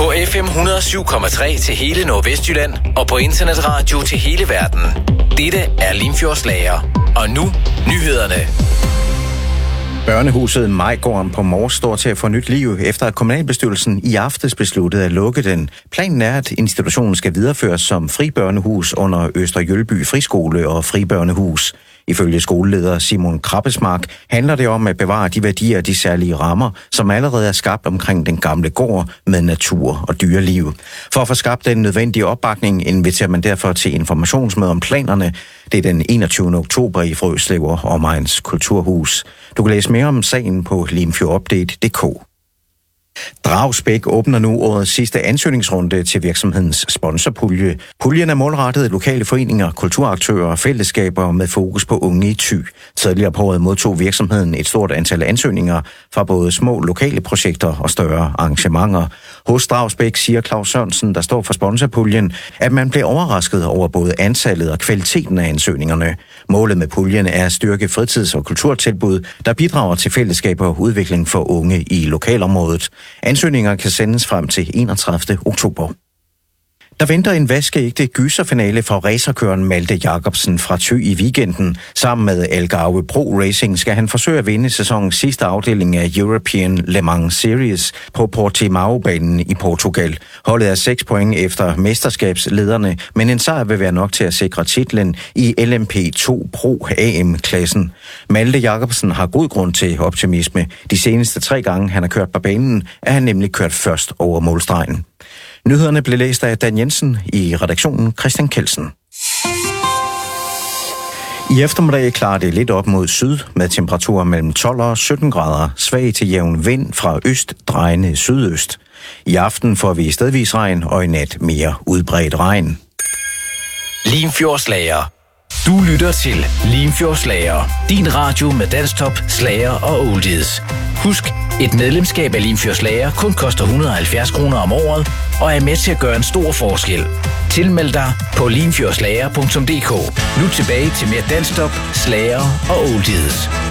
På FM 107,3 til hele Nordvestjylland og på internetradio til hele verden. Dette er Limfjordslager. Og nu nyhederne. Børnehuset Majgården på Mors står til at få nyt liv, efter at kommunalbestyrelsen i aftes besluttede at lukke den. Planen er, at institutionen skal videreføres som fribørnehus under Øster-Jølby Friskole og Fribørnehus. Ifølge skoleleder Simon Krabbesmark handler det om at bevare de værdier og de særlige rammer, som allerede er skabt omkring den gamle gård med natur og dyreliv. For at få skabt den nødvendige opbakning inviterer man derfor til informationsmøde om planerne. Det er den 21. oktober i Frøslev og Omegns Kulturhus. Du kan læse mere om sagen på limfjordupdate.dk. Dragsbæk åbner nu årets sidste ansøgningsrunde til virksomhedens sponsorpulje. Puljen er målrettet lokale foreninger, kulturaktører og fællesskaber med fokus på unge i Thy. Tidligere på året modtog virksomheden et stort antal ansøgninger fra både små lokale projekter og større arrangementer. Hos Dragsbæk siger Claus Sørensen, der står for sponsorpuljen, at man blev overrasket over både antallet og kvaliteten af ansøgningerne. Målet med puljen er at styrke fritids- og kulturtilbud, der bidrager til fællesskaber og udvikling for unge i lokalområdet. Ansøgninger kan sendes frem til 31. oktober. Der venter en vaskeægte gyserfinale for racerkøren Malte Jacobsen fra Thy i weekenden. Sammen med Algarve Pro Racing skal han forsøge at vinde sæsonens sidste afdeling af European Le Mans Series på Portimao-banen i Portugal. Holdet er 6 point efter mesterskabslederne, men en sejr vil være nok til at sikre titlen i LMP2 Pro AM-klassen. Malte Jacobsen har god grund til optimisme. De seneste 3 gange, han har kørt på banen, er han nemlig kørt først over målstregen. Nyhederne blev læst af Dan Jensen, i redaktionen Christian Kelsen. I eftermiddag klarer det lidt op mod syd med temperaturer mellem 12 og 17 grader, svag til jævn vind fra øst drejende sydøst. I aften får vi stedvis regn og i nat mere udbredt regn. Limfjordslager. Du lytter til Limfjordslager. Din radio med dansktop, slager og oldies. Husk, et medlemskab af Limfjordslager kun koster 170 kroner om året og er med til at gøre en stor forskel. Tilmeld dig på limfjordslager.dk. Nu tilbage til mere dansktop, slager og oldies.